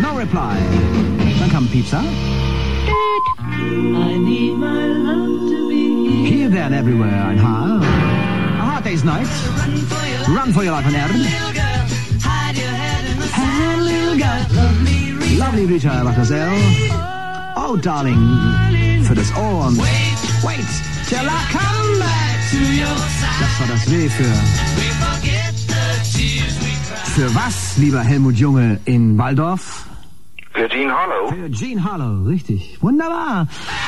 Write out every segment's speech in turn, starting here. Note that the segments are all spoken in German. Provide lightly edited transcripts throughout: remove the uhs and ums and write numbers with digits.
No Reply. Dann kam Pizza. I need my love to be Here, There and Everywhere, ein Haar. A Hard Day's Night. Run for your life on Erde. Hey, little girl. Lovely Rita macht das L. Oh, Darling, für das Ohr. Und wait, till I come back to your side. Das war das W für was, lieber Helmut Junge in Waldorf? Für Jean Harlow. Für Jean Harlow, richtig. Wunderbar.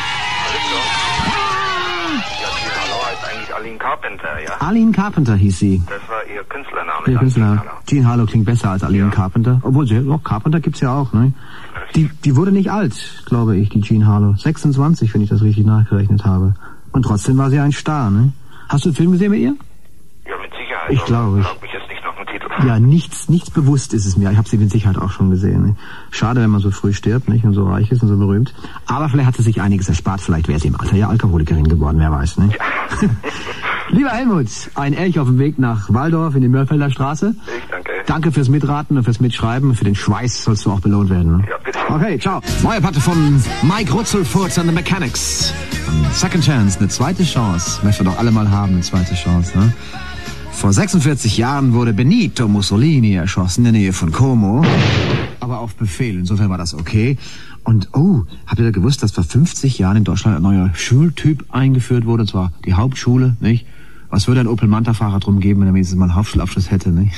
Aline Carpenter, ja. Aline Carpenter hieß sie. Das war ihr Künstlername. Ihr Künstlername. Jean Harlow klingt besser als Aline Carpenter. Obwohl, Carpenter gibt's ja auch, ne? Die wurde nicht alt, glaube ich, die Jean Harlow. 26, wenn ich das richtig nachgerechnet habe. Und trotzdem war sie ein Star, ne? Hast du einen Film gesehen mit ihr? Ja, mit Sicherheit. Ich glaube. Ich mich jetzt nicht noch einen Titel. Ja, nichts bewusst ist es mir. Ich habe sie mit Sicherheit auch schon gesehen. Ne? Schade, wenn man so früh stirbt, nicht? Und so reich ist und so berühmt. Aber vielleicht hat sie sich einiges erspart. Vielleicht wäre sie im Alter ja Alkoholikerin geworden, wer weiß, ne? Ja. Lieber Helmut, ein Elch auf dem Weg nach Waldorf in die Mörfelder Straße. Ich danke. Danke fürs Mitraten und fürs Mitschreiben. Für den Schweiß sollst du auch belohnt werden. Ne? Ja, bitte. Okay, ciao. Neue Platte von Mike Rutzelfurz and the Mechanics. Second Chance, eine zweite Chance. Möchten wir doch alle mal haben, eine zweite Chance, ne? Vor 46 Jahren wurde Benito Mussolini erschossen in der Nähe von Como. Aber auf Befehl, insofern war das okay. Und, habt ihr da gewusst, dass vor 50 Jahren in Deutschland ein neuer Schultyp eingeführt wurde, und zwar die Hauptschule, nicht? Was würde ein Opel Manta-Fahrer drum geben, wenn er wenigstens mal einen Hauptschulabschluss hätte, nicht?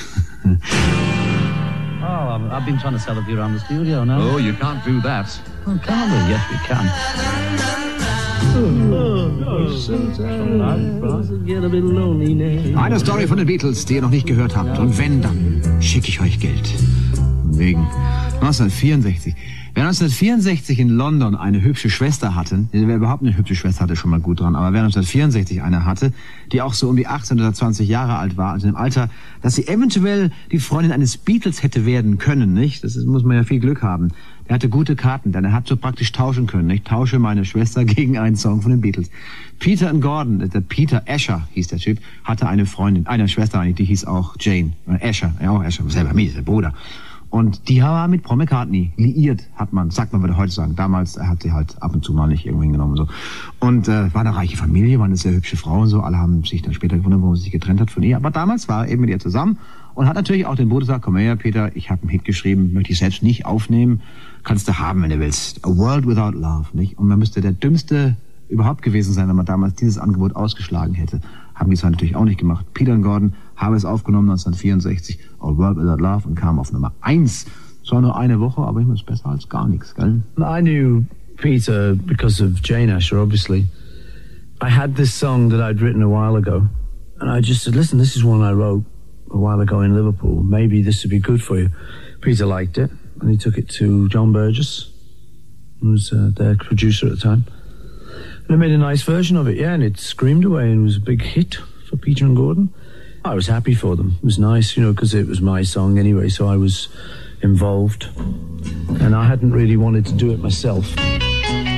I've been trying to sell a beer around the studio now. Oh, you can't do that. Oh, can we? Yes, we can. Eine Story von den Beatles, die ihr noch nicht gehört habt. Und wenn, dann schicke ich euch Geld. Wegen 1964. Wer 1964 in London eine hübsche Schwester hatte, wer überhaupt eine hübsche Schwester hatte, schon mal gut dran, aber wer 1964 eine hatte, die auch so um die 18 oder 20 Jahre alt war, also im Alter, dass sie eventuell die Freundin eines Beatles hätte werden können, nicht? Das muss man ja viel Glück haben. Der hatte gute Karten, denn er hat so praktisch tauschen können, nicht? Tausche meine Schwester gegen einen Song von den Beatles. Peter and Gordon, der Peter Asher hieß der Typ, hatte eine Freundin, eine Schwester eigentlich, die hieß auch Jane. Asher, ja auch Asher, selber mir, der Bruder. Und die war mit Paul McCartney liiert, sagt man, würde heute sagen. Damals hat sie halt ab und zu mal nicht irgendwo hingenommen. So. Und war eine reiche Familie, war eine sehr hübsche Frau und so. Alle haben sich dann später gewundert, warum sie sich getrennt hat von ihr. Aber damals war er eben mit ihr zusammen und hat natürlich auch den Bruder gesagt, komm her, Peter, ich habe einen Hit geschrieben, möchte ich selbst nicht aufnehmen. Kannst du haben, wenn du willst. A World Without Love, nicht? Und man müsste der Dümmste überhaupt gewesen sein, wenn man damals dieses Angebot ausgeschlagen hätte. Haben die zwar natürlich auch nicht gemacht. Peter und Gordon haben es aufgenommen 1964, A World Without Love, und kam auf Nummer 1. Zwar nur eine Woche, aber immer ist besser als gar nichts, gell? I knew Peter because of Jane Asher, obviously. I had this song that I'd written a while ago, and I just said, listen, this is one I wrote a while ago in Liverpool. Maybe this would be good for you. Peter liked it, and he took it to John Burgess, who was their producer at the time. And I made a nice version of it, yeah, and it screamed away and was a big hit for Peter and Gordon. I was happy for them. It was nice, because it was my song anyway, so I was involved. And I hadn't really wanted to do it myself.